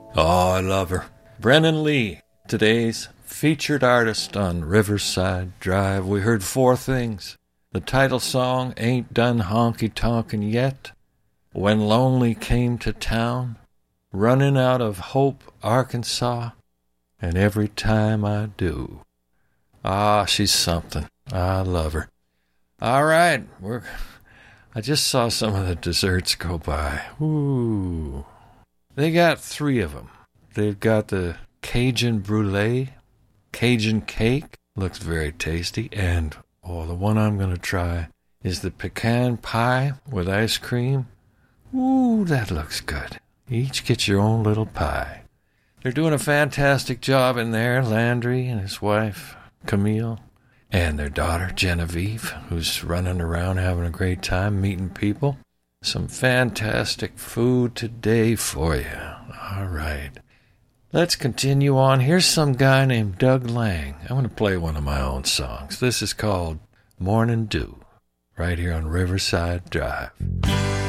Oh, I love her. Brennan Lee, today's featured artist on Riverside Drive. We heard four things. The title song, Ain't Done Honky Tonkin' Yet, When Lonely Came to Town, Running Out of Hope, Arkansas, and Every Time I Do. Ah, she's something. I love her. All right, I just saw some of the desserts go by. Ooh. They got three of them. They've got the Cajun brulee, Cajun cake, looks very tasty, and the one I'm going to try is the pecan pie with ice cream. Ooh, that looks good. Each get your own little pie. They're doing a fantastic job in there, Landry and his wife, Camille, and their daughter, Genevieve, who's running around having a great time meeting people. Some fantastic food today for you. All right. Let's continue on. Here's some guy named Doug Lang. I'm going to play one of my own songs. This is called Morning Dew, right here on Riverside Drive.